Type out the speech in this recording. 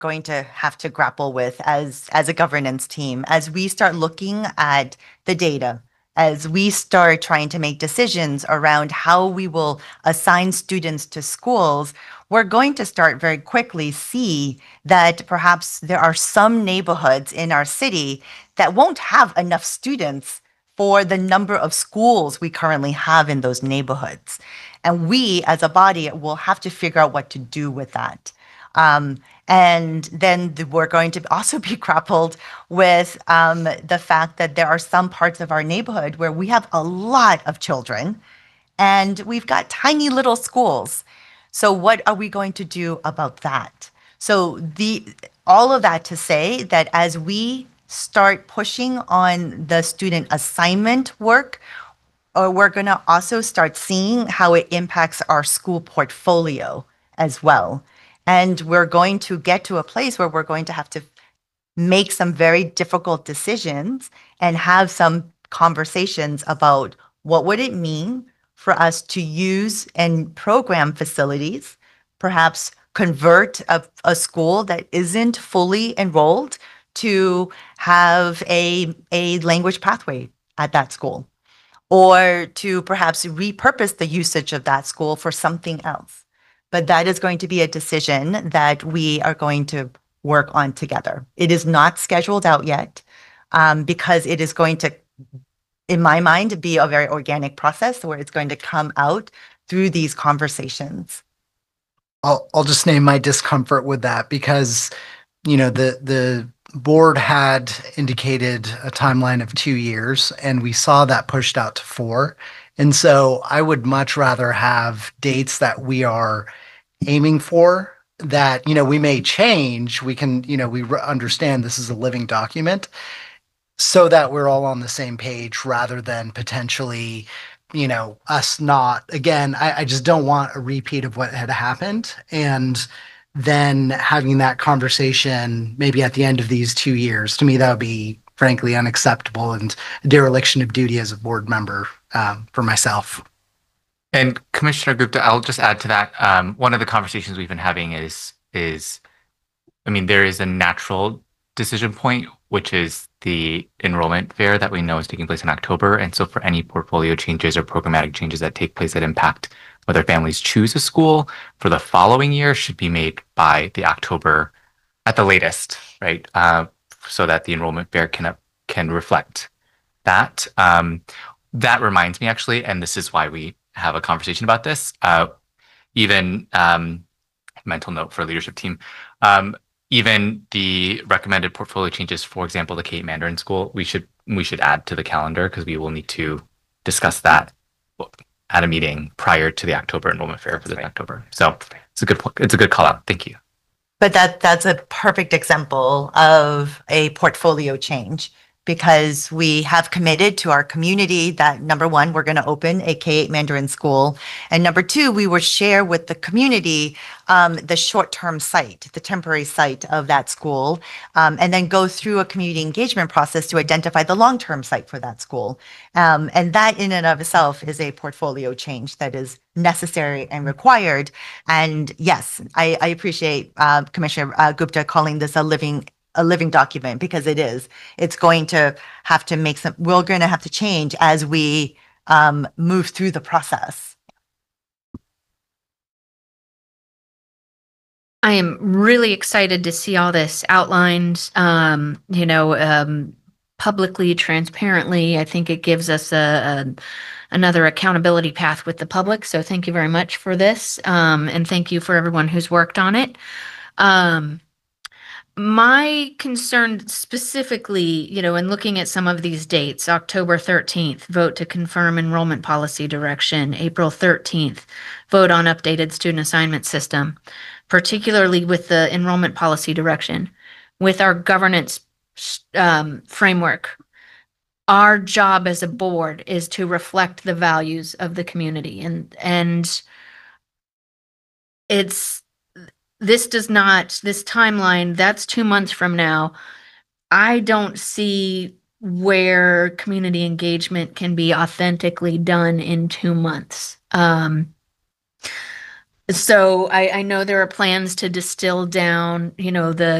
going to have to grapple with as a governance team as we start looking at the data, as we start trying to make decisions around how we will assign students to schools. We're going to start very quickly see that perhaps there are some neighborhoods in our city that won't have enough students for the number of schools we currently have in those neighborhoods. And we, as a body, will have to figure out what to do with that. And then we're going to also be grappled with the fact that there are some parts of our neighborhood where we have a lot of children and we've got tiny little schools. So what are we going to do about that? So all of that to say that as we start pushing on the student assignment work, or we're going to also start seeing how it impacts our school portfolio as well. And we're going to get to a place where we're going to have to make some very difficult decisions and have some conversations about what would it mean for us to use and program facilities, perhaps convert a school that isn't fully enrolled to have a language pathway at that school, or to perhaps repurpose the usage of that school for something else. But that is going to be a decision that we are going to work on together. It is not scheduled out yet because it is going to, in my mind, be a very organic process where it's going to come out through these conversations. I'll just name my discomfort with that because, the board had indicated a timeline of 2 years, and we saw that pushed out to 4. And so I would much rather have dates that we are aiming for that, we may change. We can, understand this is a living document so that we're all on the same page rather than potentially, us not. Again, I just don't want a repeat of what had happened. And then having that conversation maybe at the end of these 2 years, to me, that would be frankly unacceptable and a dereliction of duty as a board member for myself. And Commissioner Gupta, I'll just add to that. One of the conversations we've been having is, there is a natural decision point, which is the enrollment fair that we know is taking place in October. And so for any portfolio changes or programmatic changes that take place that impact whether families choose a school for the following year should be made by the October at the latest, right? So that the enrollment fair can reflect that. That reminds me actually, and this is why we have a conversation about this, even mental note for leadership team, even the recommended portfolio changes, for example, the Kate Mandarin School, we should add to the calendar because we will need to discuss that at a meeting prior to the October enrollment fair for the October. So it's a good call out. Thank you. But that's a perfect example of a portfolio change, because we have committed to our community that, number one, we're going to open a K-8 Mandarin school. And number two, we will share with the community the short-term site, the temporary site of that school, and then go through a community engagement process to identify the long-term site for that school. And that in and of itself is a portfolio change that is necessary and required. And yes, I appreciate Commissioner Gupta calling this a living document, because it is. It's going to have to we're going to have to change as we move through the process. I am really excited to see all this outlined, publicly, transparently. I think it gives us another accountability path with the public. So thank you very much for this. And thank you for everyone who's worked on it. My concern specifically, in looking at some of these dates, October 13th, vote to confirm enrollment policy direction, April 13th, vote on updated student assignment system, particularly with the enrollment policy direction, with our governance framework. Our job as a board is to reflect the values of the community, and this timeline, that's 2 months from now. I don't see where community engagement can be authentically done in 2 months. So I know there are plans to distill down, the